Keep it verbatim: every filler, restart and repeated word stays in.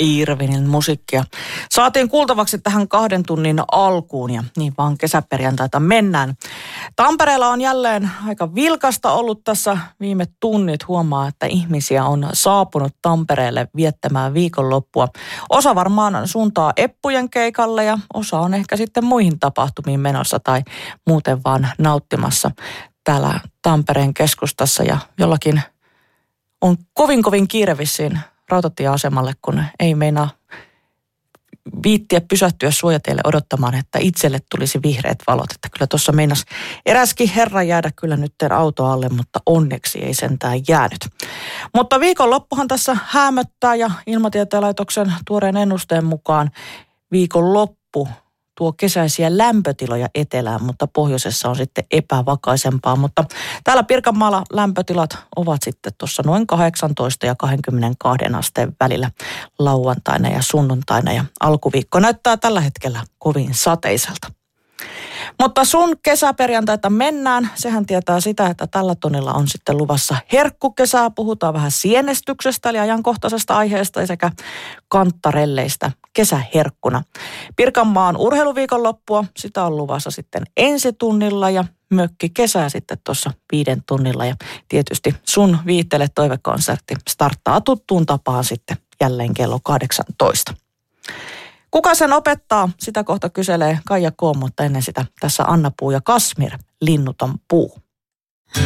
Irvinin musiikkia. Saatiin kuultavaksi tähän kahden tunnin alkuun ja niin vaan kesäperjantaita mennään. Tampereella on jälleen aika vilkasta ollut tässä viime tunnit. Huomaa, että ihmisiä on saapunut Tampereelle viettämään viikonloppua. Osa varmaan suuntaa Eppujen keikalle ja osa on ehkä sitten muihin tapahtumiin menossa tai muuten vaan nauttimassa täällä Tampereen keskustassa ja jollakin on kovin kovin kiire vissiin rautatieasemalle, kun ei meinaa viittiä pysähtyä suojatielle odottamaan, että itselle tulisi vihreät valot. Että kyllä tuossa meinas eräskin herra jäädä kyllä nyt auto alle, mutta onneksi ei sentään jäänyt. Mutta viikonloppuhan tässä häämöttää ja Ilmatieteen laitoksen tuoreen ennusteen mukaan viikonloppu tuo kesäisiä lämpötiloja etelään, mutta pohjoisessa on sitten epävakaisempaa. Mutta täällä Pirkanmaalla lämpötilat ovat sitten tuossa noin kahdeksantoista ja kaksikymmentäkaksi asteen välillä lauantaina ja sunnuntaina. Ja alkuviikko näyttää tällä hetkellä kovin sateiselta. Mutta sun kesäperjantaita mennään. Sehän tietää sitä, että tällä tunnilla on sitten luvassa herkkukesää. Puhutaan vähän sienestyksestä eli ajankohtaisesta aiheesta sekä kanttarelleistä kesäherkkuna. Pirkanmaan urheiluviikonloppua, sitä on luvassa sitten ensi tunnilla ja mökki kesää sitten tuossa viiden tunnilla. Ja tietysti sun viihtele toivekonsertti starttaa tuttuun tapaan sitten jälleen kello kahdeksantoista. Kuka sen opettaa? Sitä kohta kyselee Kaija K, mutta ennen sitä tässä Anna Puu ja Kasmir, Linnuton puu.